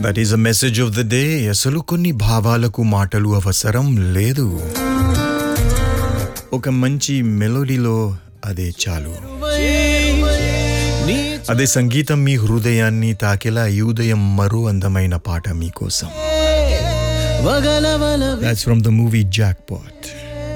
That is a message of the day. అసలు కొన్ని భావాలకు మాటలు అవసరం లేదు, ఒక మంచి మెలోడీలో అదే చాలు. అదే సంగీతం మీ హృదయాన్ని తాకేలా ఈ ఉదయం మరో అందమైన పాట మీకోసం. That's from the movie Jackpot.